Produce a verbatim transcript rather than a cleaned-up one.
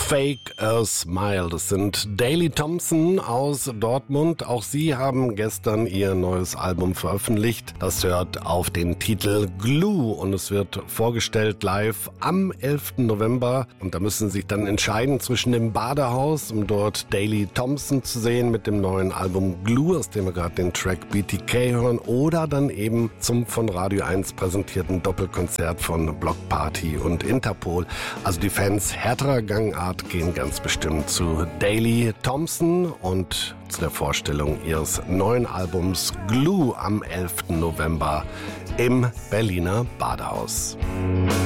Fake a Smile. Das sind Daley Thompson aus Dortmund. Auch sie haben gestern ihr neues Album veröffentlicht. Das hört auf den Titel Glue und es wird vorgestellt live am elften November. Und da müssen Sie sich dann entscheiden zwischen dem Badehaus, um dort Daley Thompson zu sehen mit dem neuen Album Glue, aus dem wir gerade den Track B T K hören, oder dann eben zum von Radio eins präsentierten Doppelkonzert von Block Party und Interpol. Also die Fans härterer Gangart gehen ganz bestimmt zu Daley Thompson und zu der Vorstellung ihres neuen Albums Glue am elften November im Berliner Badehaus.